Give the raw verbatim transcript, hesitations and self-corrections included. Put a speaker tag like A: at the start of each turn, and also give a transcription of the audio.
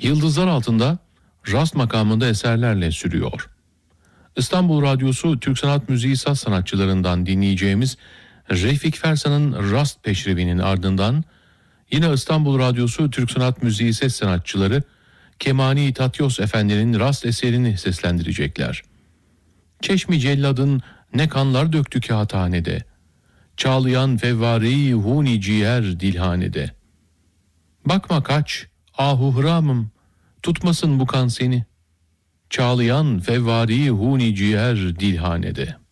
A: Yıldızlar Altında rast makamında eserlerle sürüyor. İstanbul Radyosu Türk Sanat Müziği saz sanatçılarından dinleyeceğimiz Refik Fersan'ın Rast Peşrevi'nin ardından yine İstanbul Radyosu Türk Sanat Müziği ses sanatçıları Kemani Tatyos Efendi'nin Rast eserini seslendirecekler. Çeşmi Cellad'ın ne kanlar döktü kağıthanede, çağlayan fevvari huni ciğer dilhanede. Bakma kaç, ahu hıramım, tutmasın bu kan seni, çağlayan fevvari huni ciğer dilhanede.